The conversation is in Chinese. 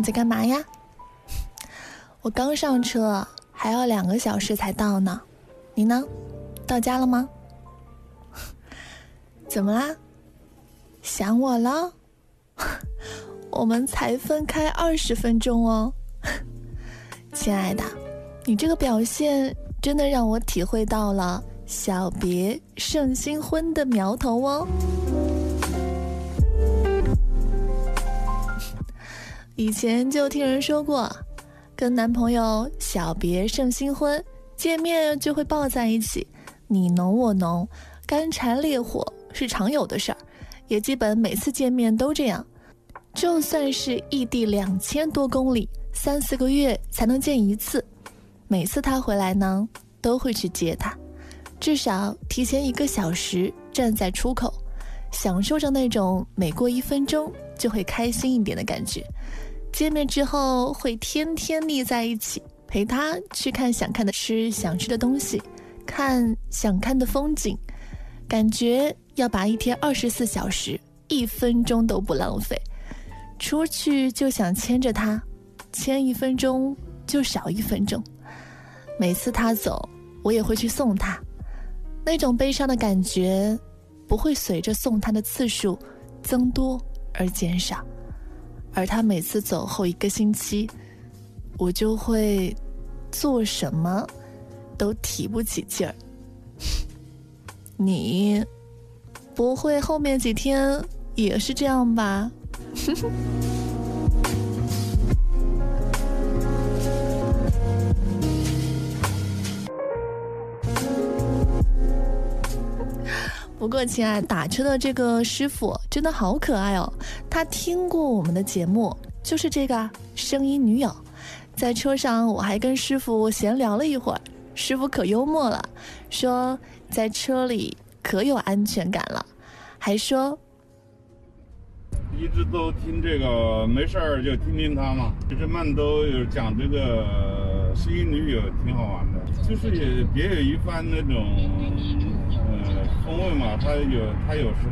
在干嘛呀？我刚上车，还要2个小时才到呢。你呢？到家了吗？怎么啦？想我了？我们才分开20分钟哦。亲爱的，你这个表现真的让我体会到了小别胜新婚的苗头哦。以前就听人说过，跟男朋友小别胜新婚，见面就会抱在一起，你侬我侬，干柴烈火是常有的事儿，也基本每次见面都这样。就算是异地2000多公里，3、4个月才能见一次，每次他回来呢，都会去接他，至少提前1个小时站在出口，享受着那种每过1分钟就会开心一点的感觉。见面之后会天天腻在一起，陪他去看想看的吃想吃的东西，看想看的风景，感觉要把一天24小时1分钟都不浪费。出去就想牵着他，牵1分钟就少1分钟。每次他走，我也会去送他，那种悲伤的感觉不会随着送他的次数增多而减少。而他每次走后1个星期，我就会做什么都提不起劲儿。你不会后面几天也是这样吧？不过亲爱的，打车的这个师傅真的好可爱哦，他听过我们的节目，就是这个声音女友。在车上我还跟师傅闲聊了一会儿，师傅可幽默了，说在车里可有安全感了，还说一直都听这个，没事儿就听听他嘛。这们都有讲这个声音女友，挺好玩的，就是也别有一番那种风味嘛。他有时